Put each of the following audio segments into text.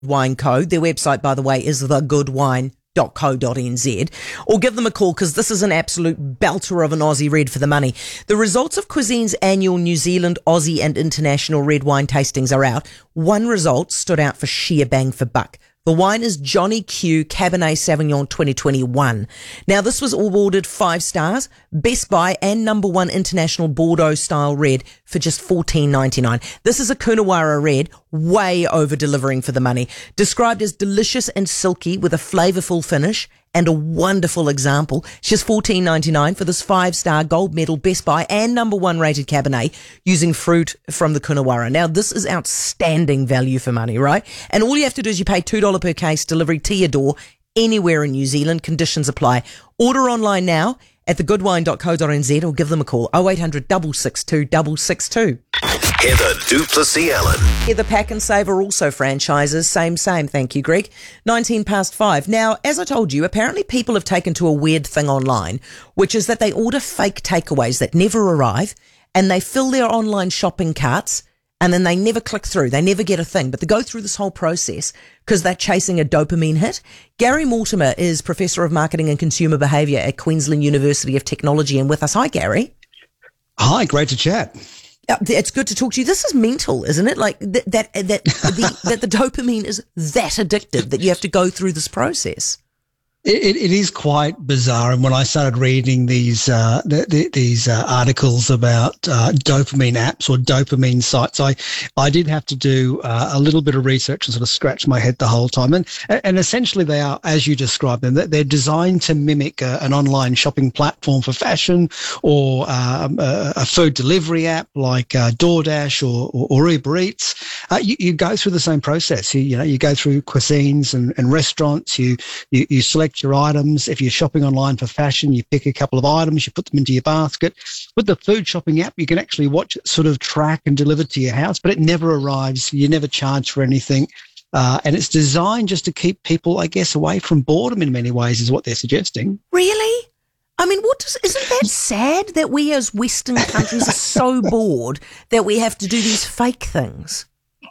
Wine Co. Their website, by the way, is thegoodwine.co.nz, or give them a call because this is an absolute belter of an Aussie red for the money. The results of Cuisine's annual New Zealand, Aussie and international red wine tastings are out. One result stood out for sheer bang for buck. The wine is Johnny Q Cabernet Sauvignon 2021. Now, this was awarded 5 stars, Best Buy and #1 international Bordeaux style red for just $14.99. This is a Coonawarra red, way over delivering for the money. Described as delicious and silky with a flavourful finish and a wonderful example. It's just $14.99 for this 5-star gold medal Best Buy and #1 rated Cabernet using fruit from the Coonawarra. Now, this is outstanding value for money, right? And all you have to do is you pay $2 per case, delivery to your door, anywhere in New Zealand. Conditions apply. Order online now at thegoodwine.co.nz or give them a call, 0800 662 662. Heather du Plessis-Allen. Heather Pack and Save are also franchises. Same. Thank you, Greg. 5:19. Now, as I told you, apparently people have taken to a weird thing online, which is that they order fake takeaways that never arrive and they fill their online shopping carts and then they never click through. They never get a thing, but they go through this whole process because they're chasing a dopamine hit. Gary Mortimer is Professor of Marketing and Consumer Behaviour at Queensland University of Technology and with us. Hi, Gary. Hi, great to chat. It's good to talk to you. This is mental, isn't it? Like that the dopamine is that addictive that you have to go through this process. It is quite bizarre, and when I started reading these articles about dopamine apps or dopamine sites, I did have to do a little bit of research and sort of scratch my head the whole time. And essentially, they are, as you described them, they're designed to mimic an online shopping platform for fashion or a food delivery app like DoorDash or Uber Eats. You go through the same process. You go through cuisines and restaurants. You select your items. If you're shopping online for fashion, you pick a couple of items, you put them into your basket. With the food shopping app, you can actually watch it sort of track and deliver to your house, but it never arrives. You never charge for anything. And it's designed just to keep people, I guess, away from boredom in many ways is what they're suggesting. Really? I mean, isn't that sad that we as Western countries are so bored that we have to do these fake things?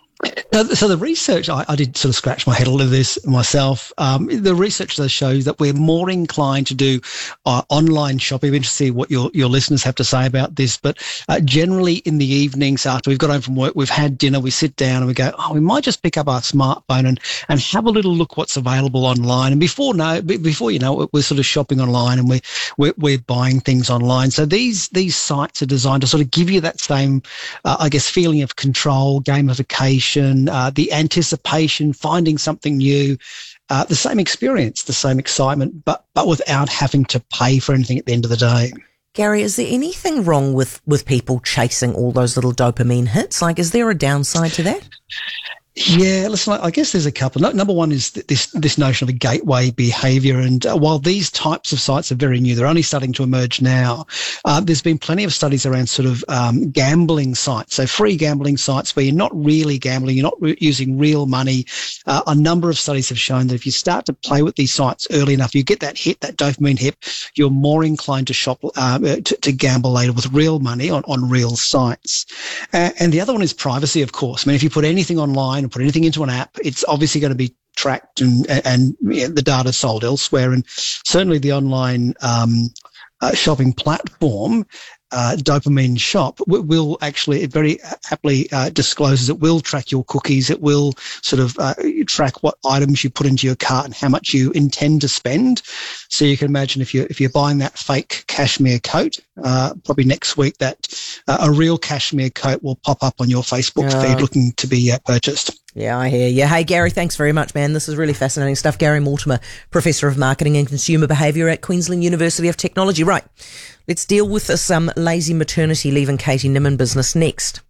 So the research, I did sort of scratch my head a little of this myself. The research does show that we're more inclined to do online shopping. I'm interested to see what your listeners have to say about this. But generally in the evenings after we've got home from work, we've had dinner, we sit down and we go, we might just pick up our smartphone and have a little look what's available online. And before you know it, we're sort of shopping online and we're buying things online. So these sites are designed to sort of give you that same, I guess, feeling of control, gamification, the anticipation, finding something new, the same experience, the same excitement, but without having to pay for anything at the end of the day. Gary, is there anything wrong with people chasing all those little dopamine hits? Like, is there a downside to that? Yeah, listen, I guess there's a couple. Number one is this notion of a gateway behaviour. And while these types of sites are very new, they're only starting to emerge now. There's been plenty of studies around sort of gambling sites, so free gambling sites where you're not really gambling, you're not using real money. A number of studies have shown that if you start to play with these sites early enough, you get that hit, that dopamine hit, you're more inclined to shop, to gamble later with real money on real sites. And the other one is privacy, of course. I mean, if you put anything online, and put anything into an app, it's obviously going to be tracked and the data sold elsewhere. And certainly the online shopping platform, Dopamine Shop, will actually, it very happily discloses it will track your cookies. It will sort of track what items you put into your cart and how much you intend to spend. So you can imagine if you're buying that fake cashmere coat, probably next week that a real cashmere coat will pop up on your Facebook feed looking to be purchased. Yeah, I hear you. Hey, Gary, thanks very much, man. This is really fascinating stuff. Gary Mortimer, Professor of Marketing and Consumer Behaviour at Queensland University of Technology. Right, let's deal with this lazy maternity leave and Katie Nimmin business next.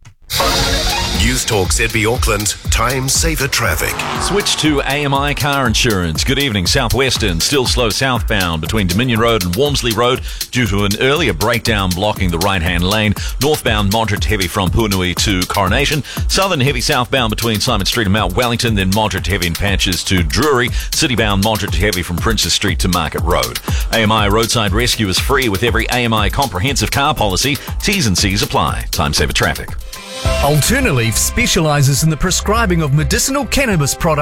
News Talk ZB Auckland, Time Saver Traffic. Switch to AMI car insurance. Good evening. Southwestern still slow southbound between Dominion Road and Walmsley Road due to an earlier breakdown blocking the right-hand lane. Northbound moderate to heavy from Punui to Coronation. Southern heavy southbound between Simon Street and Mount Wellington, then moderate to heavy in patches to Drury. Citybound moderate to heavy from Princess Street to Market Road. AMI roadside rescue is free with every AMI comprehensive car policy. T's and C's apply. Time Saver Traffic. Alternaleaf specialises in the prescribing of medicinal cannabis products